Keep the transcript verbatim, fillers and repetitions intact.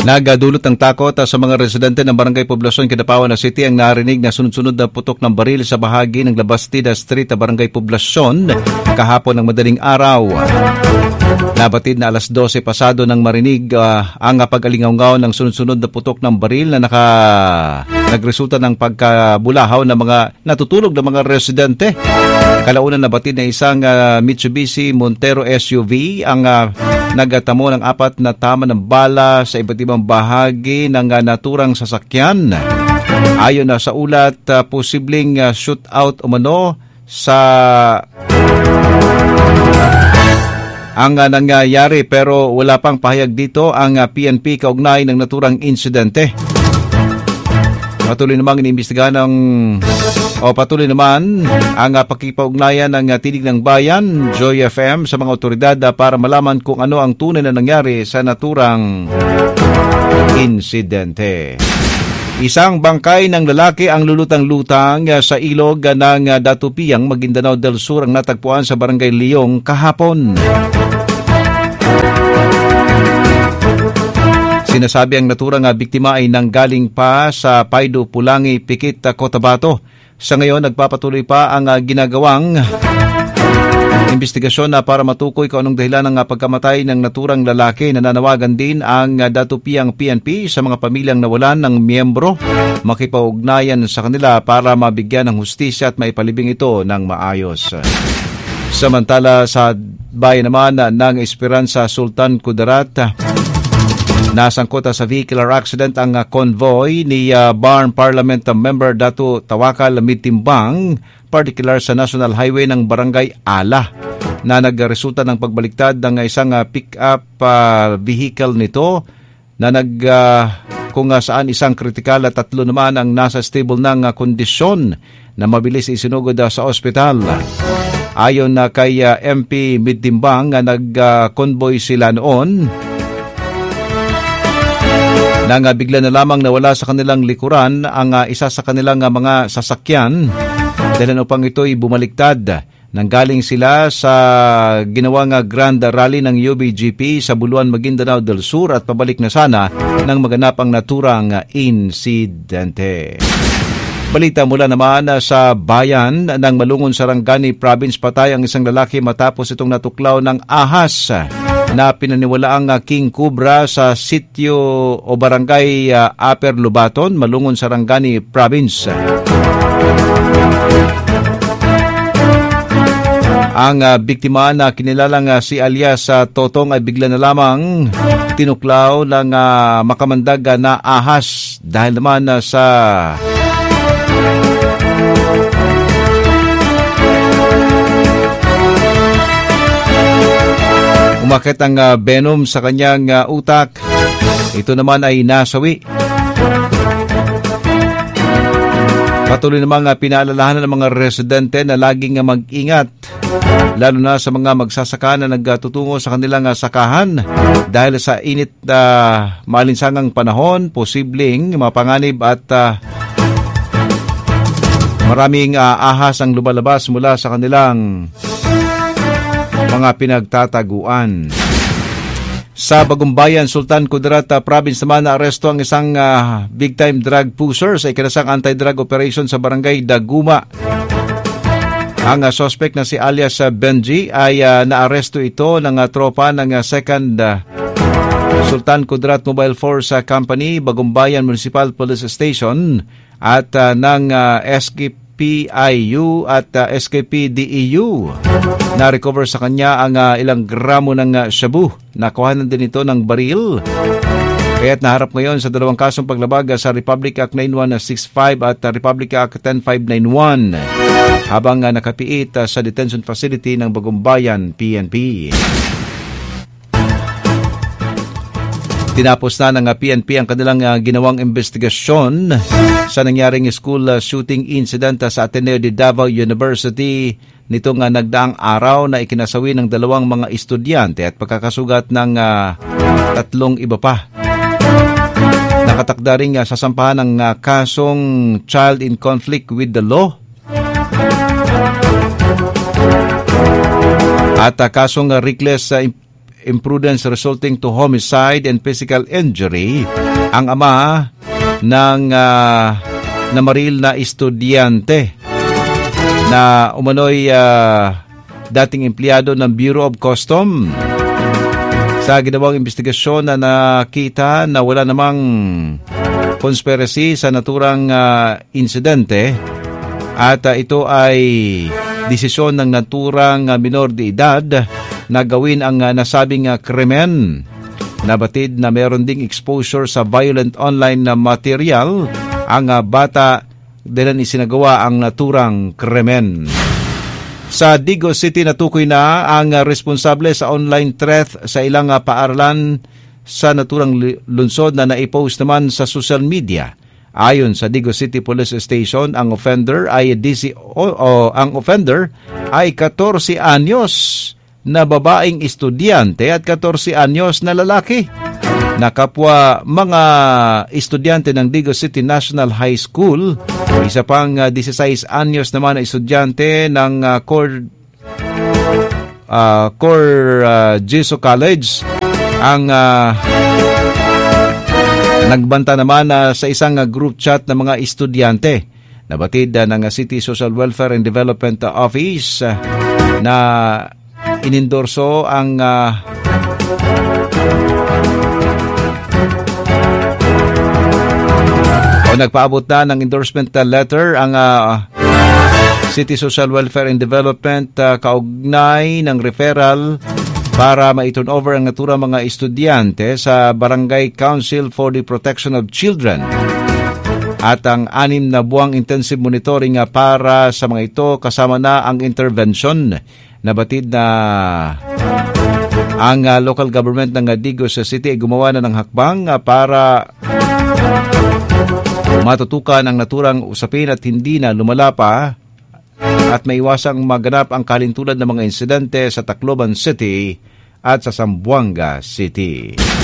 Nagadulot ng takot sa mga residente ng Barangay Poblacion, Kidapawan City ang narinig na sunod-sunod na putok ng baril sa bahagi ng Labastida Street, Barangay Poblacion kahapon ng madaling araw. Nabatid na alas dose pasado nang marinig uh, ang pag-alingaw-ngaw ng sunod-sunod na putok ng baril na naka nagresulta ng pagkabulahaw ng mga natutulog ng mga residente. Kalaunan nabatid na isang uh, Mitsubishi Montero S U V ang uh, nagatamo ng apat na tama ng bala sa iba't ibang bahagi ng uh, naturang sasakyan. Ayon na sa ulat, uh, posibleng uh, shootout umano sa ang uh, nangyayari, pero wala pang pahayag dito ang uh, P N P kaugnay ng naturang insidente. Patuloy namang iniimbestigahan ng o patuloy naman ang uh, pakipag-ugnayan ng uh, Tinig ng Bayan, Joy F M, sa mga otoridad uh, para malaman kung ano ang tunay na nangyari sa naturang insidente. Isang bangkay ng lalaki ang lulutang-lutang uh, sa ilog uh, ng uh, Datupiyang, Maguindanao del Sur ang natagpuan sa Barangay Leong kahapon. Sinasabi ang naturang uh, biktima ay nanggaling pa sa Paido, Pulangi, Pikit, uh, Cotabato. Sa ngayon, nagpapatuloy pa ang uh, ginagawang investigasyon na para matukoy kung anong dahilan ng uh, pagkamatay ng naturang lalaki. Nananawagan din ang uh, Datupiyang P N P sa mga pamilyang nawalan ng miyembro makipag-ugnayan sa kanila para mabigyan ng hustisya at maipalibing ito ng maayos. Samantala, sa bayan naman uh, ng Esperanza, Sultan Kudarat, nasangkot sa vehicular accident ang uh, convoy ni uh, Barn Parliament member Datu Tawakal Mitimbang, particular sa National Highway ng Barangay Ala, na nagresulta ng pagbaliktad ng isang uh, pick-up uh, vehicle nito na nag uh, kung uh, saan isang kritikal at tatlo naman ang nasa stable ng uh, kondisyon na mabilis isinugod uh, sa ospital. Ayon na uh, kay uh, M P Mitimbang, uh, nag-convoy uh, sila noon nang uh, bigla na lamang nawala sa kanilang likuran ang uh, isa sa kanilang uh, mga sasakyan, dahil upang ito'y bumaliktad. Nanggaling sila sa ginawang uh, Grand Rally ng U B G P sa Buluan, Maguindanao del Sur at pabalik na sana nang maganap ang naturang uh, insidente. Balita mula naman uh, sa bayan ng Malungon, Sarangani Province, patay ang isang lalaki matapos itong natuklaw ng ahas na pinaniwalaang uh, King Cobra sa sitio o barangay uh, Upper Lubaton, Malungon, Sarangani Province. Ang uh, biktima na kinilalang uh, si alias uh, Totong ay bigla na lamang tinuklaw ng uh, makamandag uh, na ahas dahil naman uh, sa umakit ang uh, venom sa kanyang uh, utak. Ito naman ay nasawi. Patuloy namang uh, pinaalalahanan ng mga residente na laging uh, mag-ingat, lalo na sa mga magsasaka na nagtutungo sa kanilang uh, sakahan dahil sa init na uh, maalinsangang panahon, posibleng mapanganib at uh, maraming uh, ahas ang lumalabas mula sa kanilang mga pinagtataguan. Sa Bagumbayan, Sultan Kudarat uh, Province naman, naaresto ang isang uh, big-time drug pusher sa ikinasang anti-drug operation sa Barangay Daguma. Ang uh, suspect na si alias uh, Benji ay uh, naaresto ito ng uh, tropa ng uh, second uh, Sultan Kudarat Mobile Force uh, Company, Bagumbayan Municipal Police Station at uh, ng uh, S K P I U at uh, S K P D E U. Na-recover sa kanya ang uh, ilang gramo ng uh, shabu. Nakuhanan din ito ng baril. Kaya't naharap ngayon sa dalawang kasong paglabag uh, sa Republic Act nine one six five at uh, Republic Act ten five nine one habang uh, nakapiit uh, sa detention facility ng Bagumbayan P N P. Tinapos na ng uh, P N P ang kanilang uh, ginawang investigasyon sa nangyaring school uh, shooting incident uh, sa Ateneo de Davao University nitong uh, nagdaang araw na ikinasawi ng dalawang mga estudyante at pagkakasugat ng uh, tatlong iba pa. Nakatakda ring uh, sasampahan ng uh, kasong child in conflict with the law at uh, kasong uh, reckless uh, imprudence resulting to homicide and physical injury ang ama ng uh, namaril na estudyante na umano'y uh, dating empleyado ng Bureau of Customs. Sa ginawang investigasyon na nakita na wala namang conspiracy sa naturang uh, insidente at uh, ito ay desisyon ng naturang uh, minor de edad na gawin ang uh, nasabing uh, krimen. Nabatid na meron ding exposure sa violent online na material ang uh, bata din isinagawa ang naturang krimen. Sa Digos City natukoy na ang uh, responsable sa online threat sa ilang uh, paaralan sa naturang lungsod na naipost naman sa social media. Ayon sa Digos City Police Station, ang offender ay D C o, o ang offender ay fourteen anyos na babaeng estudyante at fourteen anyos na lalaki. Nakapwa mga estudyante ng Digos City National High School, isa pang uh, sixteen anyos naman na estudyante ng uh, Core uh, Core uh, Jesu College ang uh, nagbanta naman uh, sa isang uh, group chat ng mga estudyante. Nabatid uh, ng uh, City Social Welfare and Development uh, Office uh, na inendorso ang uh, o nagpaabot na ng endorsement uh, letter ang uh, City Social Welfare and Development uh, kaugnay ng referral para ma-turn over ang naturang mga estudyante sa Barangay Council for the Protection of Children. At ang anim na buwang intensive monitoring uh, para sa mga ito kasama na ang intervention. Nabatid na ang uh, local government ng uh, Digos City ay gumawa na ng hakbang uh, para matutukan ang naturang usapin at hindi na lumala pa at maiwasang maganap ang kalintulad ng mga insidente sa Tacloban City at sa Zamboanga City.